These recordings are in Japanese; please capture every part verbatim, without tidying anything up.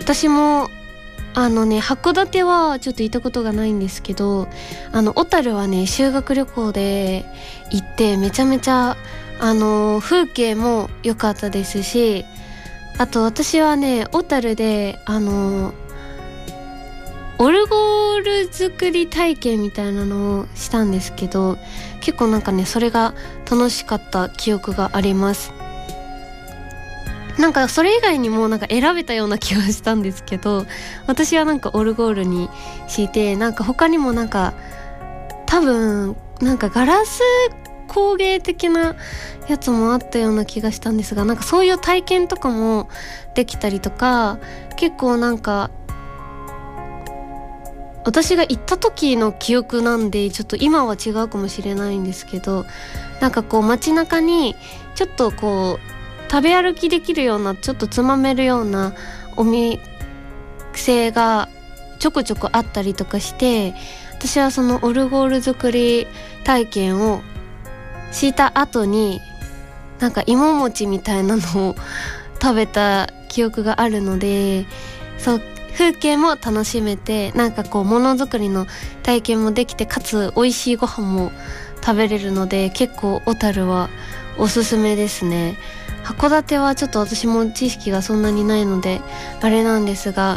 私もあのね函館はちょっと行ったことがないんですけど、あの小樽はね修学旅行で行ってめちゃめちゃあの風景も良かったですし、あと私はね小樽であのオルゴール作り体験みたいなのをしたんですけど、結構なんかねそれが楽しかった記憶があります。なんかそれ以外にもなんか選べたような気がしたんですけど、私はなんかオルゴールにして、なんか他にもなんか多分なんかガラス工芸的なやつもあったような気がしたんですが、なんかそういう体験とかもできたりとか、結構なんか私が行った時の記憶なんでちょっと今は違うかもしれないんですけど、なんかこう街中にちょっとこう食べ歩きできるような、ちょっとつまめるようなお店がちょこちょこあったりとかして、私はそのオルゴール作り体験をした後になんか芋餅みたいなのを食べた記憶があるので、そう風景も楽しめて、なんかこうものづくりの体験もできて、かつ美味しいご飯も食べれるので、結構小樽はおすすめですね。函館はちょっと私も知識がそんなにないのであれなんですが、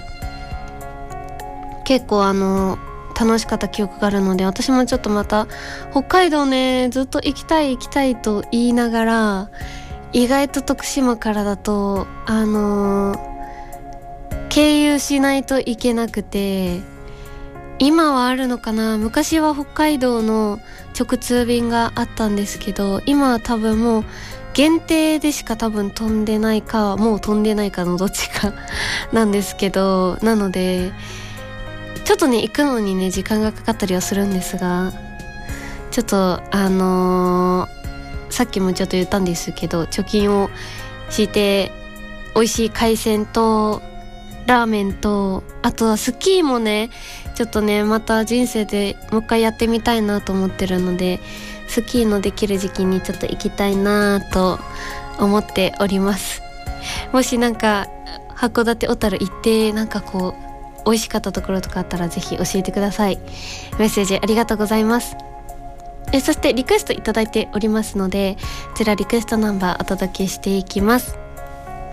結構あの楽しかった記憶があるので、私もちょっとまた北海道ねずっと行きたい行きたいと言いながら、意外と徳島からだとあのー経由しないといけなくて、今はあるのかな、昔は北海道の直通便があったんですけど、今は多分もう限定でしか多分飛んでないか、もう飛んでないかのどっちかなんですけど、なのでちょっとね行くのにね時間がかかったりはするんですが、ちょっとあのー、さっきもちょっと言ったんですけど、貯金をして美味しい海鮮とラーメンと、あとはスキーもねちょっとねまた人生でもう一回やってみたいなと思ってるので、スキーのできる時期にちょっと行きたいなと思っております。もしなんか函館小樽行ってなんかこう美味しかったところとかあったらぜひ教えてください。メッセージありがとうございます。えそしてリクエストいただいておりますので、こちらリクエストナンバーお届けしていきます。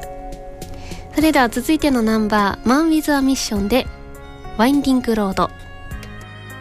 それでは続いてのナンバー、マンウィズアミッションでワインディングロード。